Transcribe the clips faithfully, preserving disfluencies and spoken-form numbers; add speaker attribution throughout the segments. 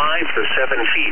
Speaker 1: five to seven feet.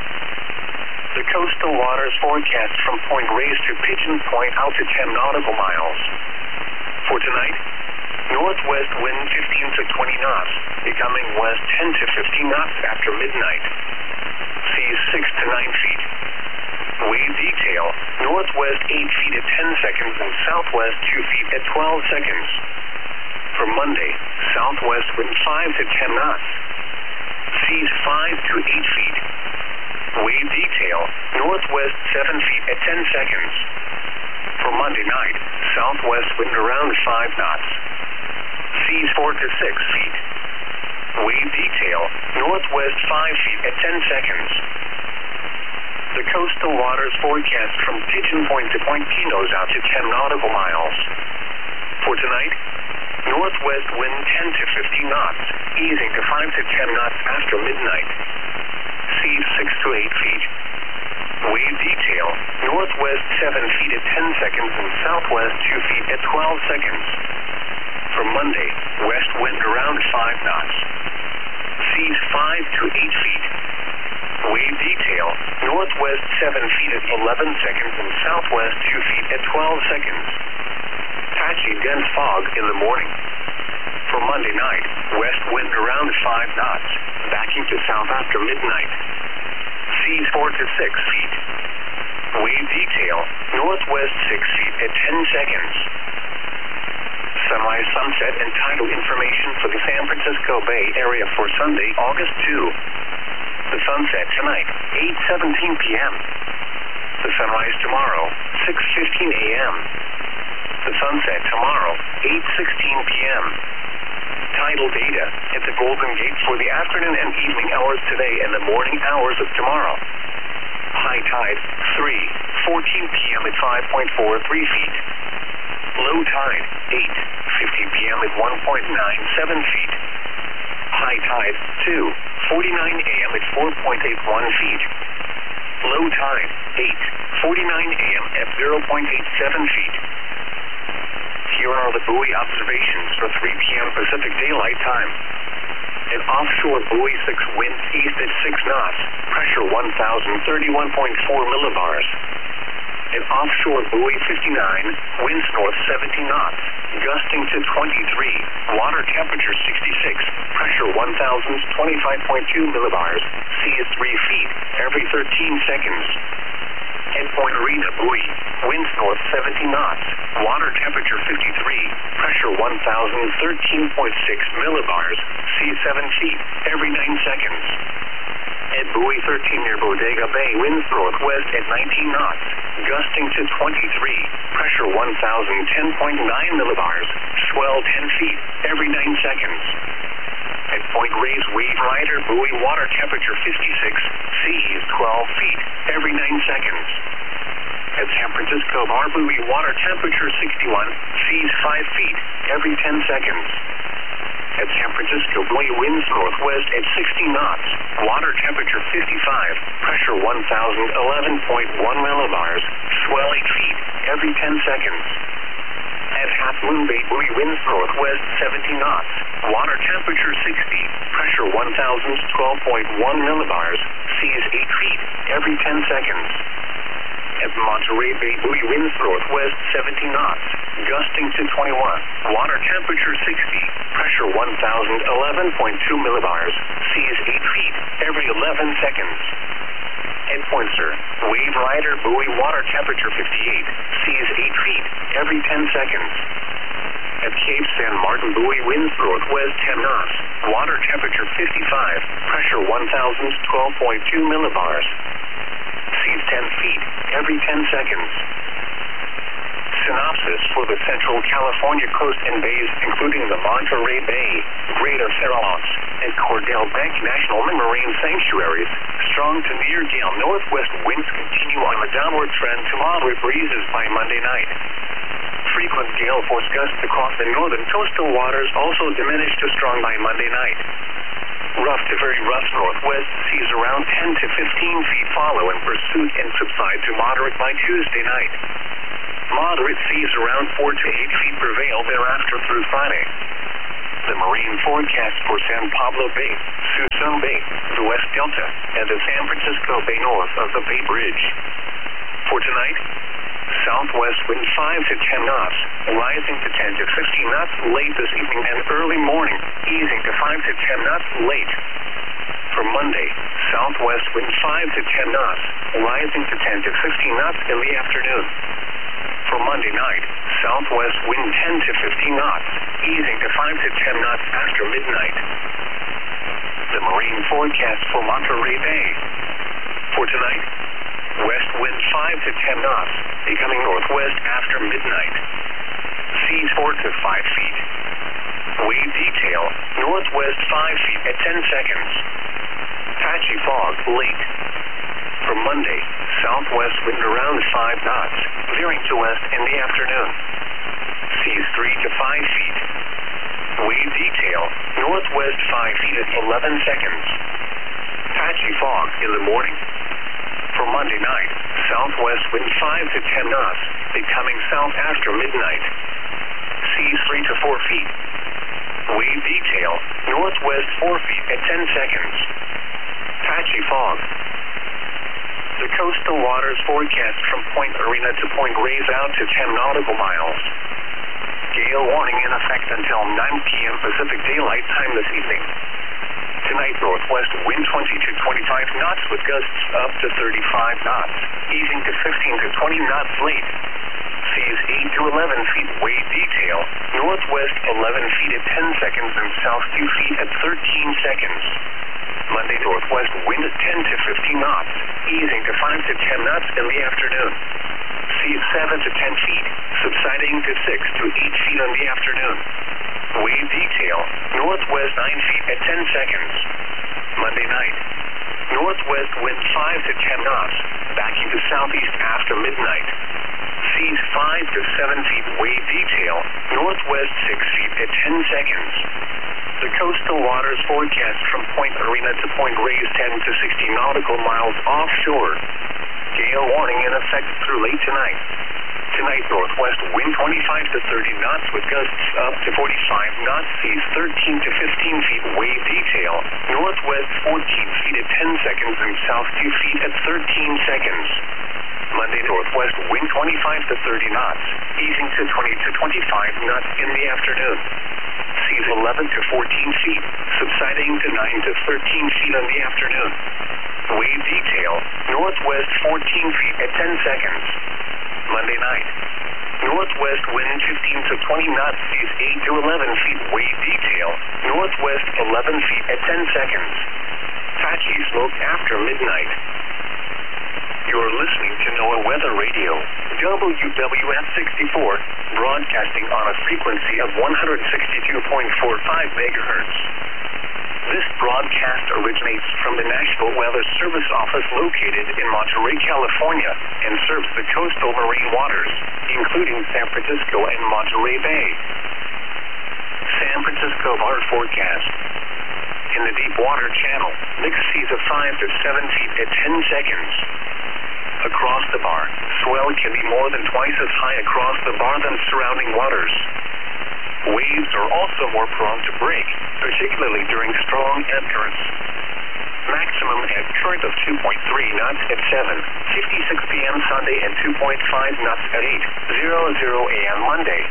Speaker 1: The coastal waters forecast from Point Reyes to Pigeon Point out to ten nautical miles. For tonight, northwest wind fifteen to twenty knots, becoming west ten to fifteen knots after midnight. Seas six to nine feet. Wave detail, northwest eight feet at ten seconds and southwest two feet at twelve seconds. For Monday, southwest wind five to ten knots. Seas five to eight feet. Wave detail, northwest seven feet at ten seconds. For Monday night, southwest wind around five knots. Seas four to six feet. Wave detail, northwest five feet at ten seconds. The coastal waters forecast from Pigeon Point to Point Pinos out to ten nautical miles. For tonight, northwest wind ten to fifteen knots, easing to five to ten knots after midnight. Seas six to eight feet. Wave detail, northwest seven feet at ten seconds and southwest two feet at twelve seconds. For Monday, west wind around five knots. Seas five to eight feet. Wave detail, northwest seven feet at eleven seconds and southwest two feet at twelve seconds. Patchy dense fog in the morning. For Monday night, west wind around five knots, backing to south after midnight. Seas four to six feet. Wave detail, northwest six feet at ten seconds. Sunrise, sunset, and tidal information for the San Francisco Bay Area for Sunday, August second. The sunset tonight, eight seventeen p m The sunrise tomorrow, six fifteen a m The sunset tomorrow, eight sixteen p m Tidal data at the Golden Gate for the afternoon and evening hours today and the morning hours of tomorrow. High tide, three fourteen p m at five point four three feet. Low tide, eight fifty p m at one point nine seven feet. High tide, two forty-nine a m at four point eight one feet. Low tide, eight forty-nine a m at zero point eight seven feet. Here are the buoy observations for three p m Pacific Daylight Time. An offshore buoy six winds east at six knots, pressure one thousand thirty-one point four millibars. An offshore buoy fifty-nine, winds north seventy knots, gusting to twenty-three, water temperature sixty-six, pressure one thousand twenty-five point two millibars, seas three feet every thirteen seconds. At Point Rena buoy, winds north seventy knots, water temperature fifty-three, pressure one thousand thirteen point six millibars, seas seven feet every nine seconds. At buoy thirteen near Bodega Bay, winds northwest at nineteen knots, gusting to twenty-three, pressure one thousand ten point nine millibars, swell ten feet every nine seconds. At Point Reyes Wave Rider buoy, water temperature fifty-six, seas twelve feet every nine seconds. At San Francisco Bar buoy, water temperature sixty-one, seas five feet every ten seconds. At San Francisco buoy, winds northwest at sixty knots, water temperature fifty-five, pressure one thousand eleven point one millibars, swell eight feet every ten seconds. At Half Moon Bay buoy, winds northwest seventy knots, water temperature sixty, pressure one thousand twelve point one millibars, seas eight feet every ten seconds. At Monterey Bay buoy, winds northwest seventy knots, gusting to twenty-one, water temperature sixty, pressure one thousand eleven point two millibars, seas eight feet every eleven seconds. At Poinsett, Wave Rider buoy, water temperature fifty-eight, seas eight feet every ten seconds. At Cape San Martin buoy, winds northwest ten knots, water temperature fifty-five, pressure one thousand twelve point two millibars, seas ten feet every ten seconds. Synopsis for the Central California coast and bays, including the Monterey Bay, Greater Farallones, and Cordell Bank National Marine Sanctuaries. Strong to near gale northwest winds continue on the downward trend to moderate breezes by Monday night. Frequent gale force gusts across the northern coastal waters also diminish to strong by Monday night. Rough to very rough northwest seas around ten to fifteen feet follow in pursuit and subside to moderate by Tuesday night. Moderate seas around four to eight feet prevail thereafter through Friday. The marine forecast for San Pablo Bay, Suisun Bay, the West Delta and the San Francisco Bay north of the Bay Bridge. For tonight, southwest wind five to ten knots, rising to ten to fifteen knots late this evening and early morning, easing to five to ten knots late. For Monday, southwest wind five to ten knots, rising to ten to fifteen knots in the afternoon. For Monday night, southwest wind ten to fifteen knots, easing to five to ten knots after midnight. The marine forecast for Monterey Bay. For tonight, west wind five to ten knots, becoming northwest after midnight. Seas four to five feet. Wave detail, northwest five feet at ten seconds. Patchy fog late. For Monday, southwest wind around five knots, veering to west in the afternoon. Seas three to five feet. Wave detail, northwest five feet at eleven seconds. Patchy fog in the morning. For Monday night, southwest wind five to ten knots, becoming south after midnight. Seas three to four feet. Wave detail, northwest four feet at ten seconds. Patchy fog. The coastal waters forecast from Point Arena to Point Reyes out to ten nautical miles. Gale warning in effect until nine p.m. Pacific Daylight Time this evening. Tonight, northwest wind twenty to twenty-five knots with gusts up to thirty-five knots, easing to fifteen to twenty knots late. Seas eight to eleven feet wave detail, northwest eleven feet at ten seconds and south two feet at thirteen seconds. Monday, northwest wind ten to fifteen knots, easing to five to ten knots in the afternoon. Seas seven to ten feet, subsiding to six to eight feet in the afternoon. Wave detail, northwest nine feet at ten seconds. Monday night, northwest wind five to ten knots, backing to southeast after midnight. Seas five to seven feet wave detail, northwest six feet at ten seconds. The coastal waters forecast from Point Arena to Point Reyes ten to sixteen nautical miles offshore. Gale warning in effect through late tonight. Tonight, northwest wind twenty-five to thirty knots with gusts up to forty-five knots, seas thirteen to fifteen feet wave detail, northwest fourteen feet at ten seconds and south two feet at thirteen seconds. Monday, northwest wind twenty-five to thirty knots, easing to twenty to twenty-five knots in the afternoon. Seas eleven to fourteen feet, subsiding to nine to thirteen feet in the afternoon. Wave detail, northwest fourteen feet at ten seconds. Monday night, northwest wind fifteen to twenty knots, seas eight to eleven feet wave detail, northwest eleven feet at ten seconds. Patchy smoke after midnight. You're listening to NOAA Weather Radio, W W F sixty-four, broadcasting on a frequency of one hundred sixty-two point four five megahertz. This broadcast originates from the National Weather Service Office located in Monterey, California, and serves the coastal marine waters, including San Francisco and Monterey Bay. San Francisco bar forecast. In the deep water channel, mixed seas of five to seven feet at ten seconds. Across the bar, swell can be more than twice as high across the bar than surrounding waters. Waves are also more prone to break, particularly during strong ebb currents. Maximum ebb current of two point three knots at seven fifty-six p.m. Sunday and two point five knots at eight hundred a.m. Monday.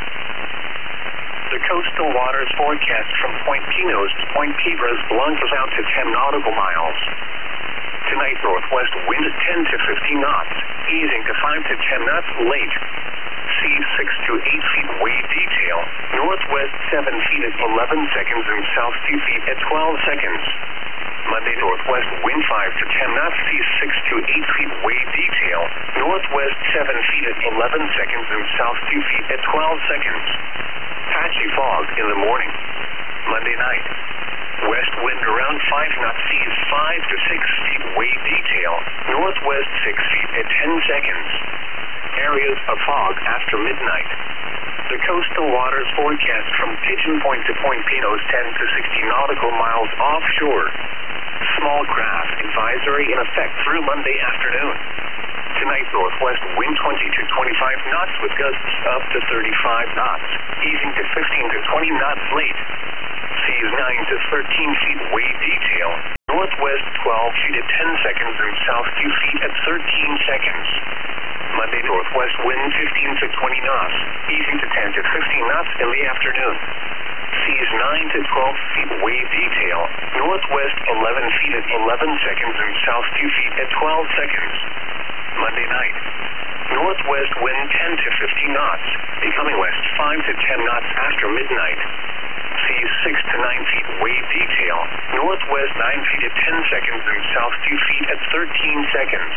Speaker 1: The coastal waters forecast from Point Pinos to Point Piedras Blancas out to ten nautical miles. Tonight, northwest wind ten to fifteen knots, easing to five to ten knots late. Seas six to eight feet wave detail, northwest seven feet at eleven seconds and south two feet at twelve seconds. Monday, northwest wind five to ten knots, seas six to eight feet wave detail, northwest seven feet at eleven seconds and south two feet at twelve seconds. Patchy fog in the morning. Monday night, west wind around five knots, seas five to six feet wave detail, northwest six feet at ten seconds. Areas of fog after midnight. The coastal waters forecast from Pigeon Point to Point Pinos ten to sixty nautical miles offshore. Small craft advisory in effect through Monday afternoon. Tonight, northwest wind twenty to twenty-five knots with gusts up to thirty-five knots, easing to fifteen to twenty knots late. Seas nine to thirteen feet wave detail, northwest twelve twelve feet at ten seconds and south two feet at thirteen seconds. Monday, northwest wind fifteen to twenty knots, easing to ten to fifteen knots in the afternoon. Seas nine to twelve feet wave detail, northwest eleven feet at eleven seconds and south two feet at twelve seconds. Monday night, northwest wind ten to fifteen knots, becoming west five to ten knots after midnight. Seas six to nine feet wave detail, northwest nine feet at ten seconds and south two feet at thirteen seconds.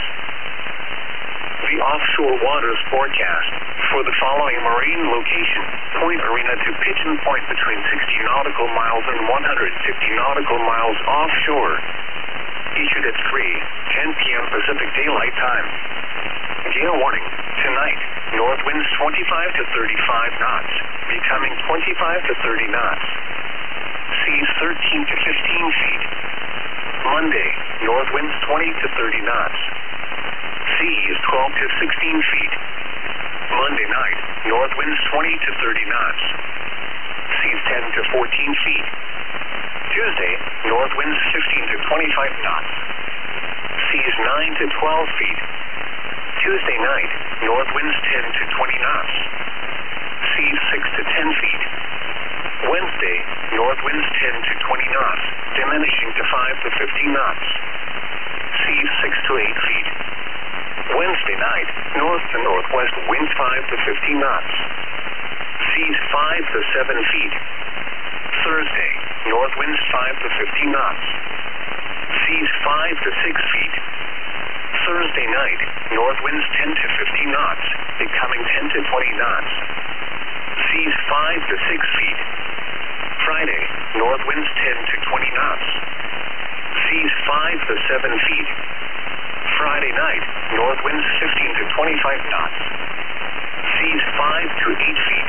Speaker 1: The offshore waters forecast for the following marine location: Point Arena to Pigeon Point between sixty nautical miles and one hundred fifty nautical miles offshore. Issued at three ten p m Pacific Daylight Time. Gale warning: tonight, north winds twenty-five to thirty-five knots, becoming twenty-five to thirty knots. Seas thirteen to fifteen feet. Monday, north winds twenty to thirty knots. Seas twelve to sixteen feet. Monday night, north winds twenty to thirty knots. Seas ten to fourteen feet. Tuesday, north winds fifteen to twenty-five knots. Seas nine to twelve feet. Tuesday night, north winds ten to twenty knots. Seas six to ten feet. Wednesday, north winds ten to twenty knots, diminishing to five to fifteen knots. Seas six to eight feet. Wednesday night, north to northwest winds five to fifteen knots. Seas five to seven feet. Thursday, north winds five to fifteen knots. Seas five to six feet. Thursday night, north winds ten to fifteen knots, becoming ten to twenty knots. Seas five to six feet. Friday, north winds ten to twenty knots. Seas five to seven feet. Friday night, north winds fifteen to twenty-five knots. Seas five to eight feet.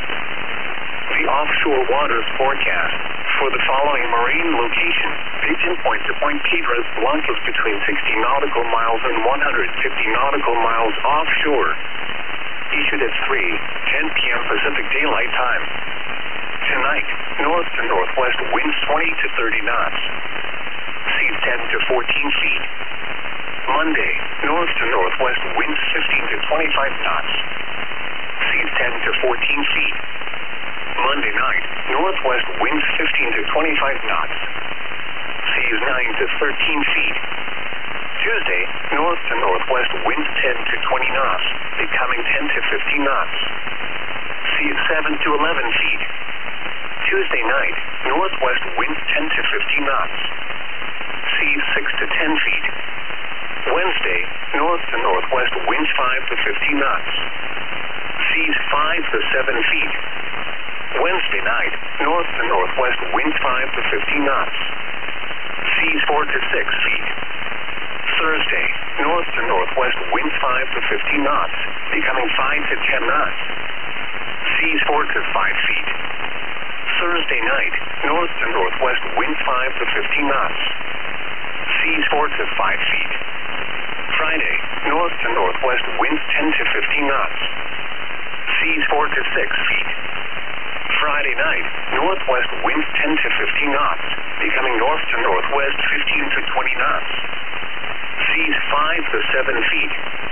Speaker 1: The offshore waters forecast for the following marine location: Pigeon Point to Point Piedras Blancas between sixty nautical miles and one hundred fifty nautical miles offshore. Issued at three ten p m Pacific Daylight Time. Tonight, north to northwest winds twenty to thirty knots. Seas ten to fourteen feet. Monday, north to northwest winds fifteen to twenty-five knots. Seas ten to fourteen feet. Monday night, northwest winds fifteen to twenty-five knots. Seas nine to thirteen feet. Tuesday, north to northwest winds ten to twenty knots, becoming ten to fifteen knots. Seas seven to eleven feet. Tuesday night, northwest winds ten to fifteen knots. Seas six to ten feet. Wednesday, north to northwest winds five to fifteen knots. Seas five to seven feet. Wednesday night, north to northwest winds five to fifteen knots. Seas four to six feet. Thursday, north to northwest winds five to fifteen knots, becoming five to ten knots. Seas four to five feet. Thursday night, north to northwest winds five to fifteen knots. Seas four to five feet. Friday, north to northwest winds ten to fifteen knots. Seas four to six feet. Friday night, northwest winds ten to fifteen knots, becoming north to northwest fifteen to twenty knots. Seas five to seven feet.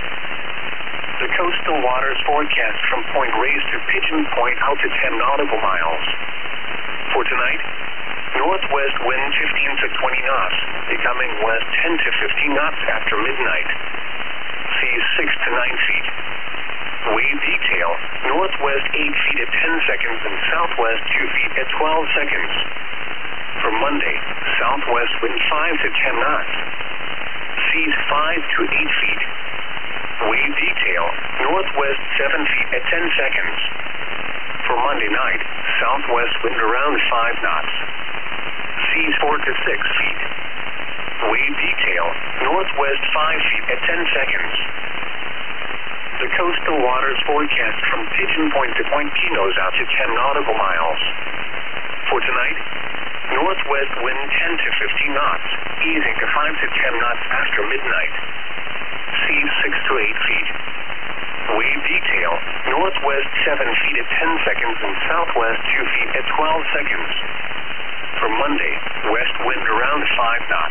Speaker 1: The coastal waters forecast from Point Reyes to Pigeon Point out to ten nautical miles. For tonight, northwest wind fifteen to twenty knots, becoming west ten to fifteen knots after midnight. Seas six to nine feet. Wave detail, northwest eight feet at ten seconds and southwest two feet at twelve seconds. For Monday, southwest wind five to ten knots. Seas five to eight feet. Wave detail, northwest seven feet at ten seconds. For Monday night, southwest wind around five knots. Seas four to six feet. Wave detail, northwest five feet at ten seconds. The coastal waters forecast from Pigeon Point to Point Pinos out to ten nautical miles. For tonight, northwest wind ten to fifteen knots, easing to five to ten knots after midnight. Seas six to eight feet. Wave detail, northwest seven feet at ten seconds and southwest two feet at twelve seconds. For Monday, west wind around five knots.